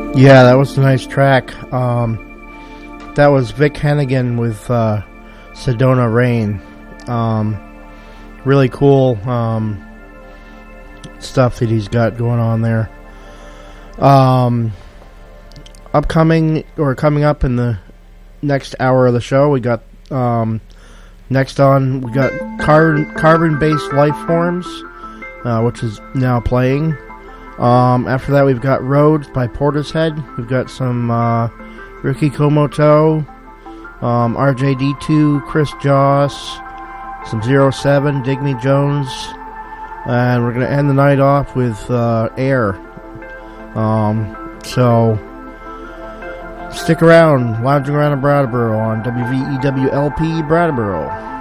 Yeah, that was a nice track. That was Vic Hennigan with Sedona Rain. Really cool stuff that he's got going on there. Coming up in the next hour of the show, we got next on we got Carbon-Based Life Forms, which is now playing. After that, we've got Roads by Portishead. We've got some Ricky Komoto, RJD2, Chris Joss, some 07, Digny Jones, and we're going to end the night off with Air. So stick around, lounging around in Brattleboro on WVEWLP Brattleboro.